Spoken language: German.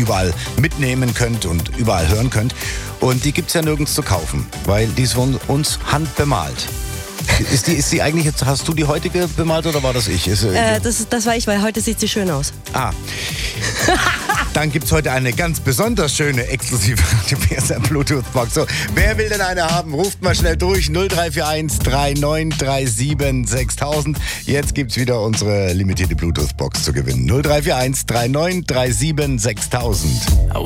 überall mitnehmen könnt und überall hören könnt. Und die gibt's ja nirgends zu kaufen, weil die ist von uns handbemalt. Ist die eigentlich jetzt, hast du die heutige bemalt oder war das ich? Das war ich, weil heute sieht sie schön aus. Dann gibt es heute eine ganz besonders schöne, exklusive Bluetooth-Box. So, wer will denn eine haben? Ruft mal schnell durch. 0341 3937 6000. Jetzt gibt es wieder unsere limitierte Bluetooth-Box zu gewinnen. 0341 3937 6000.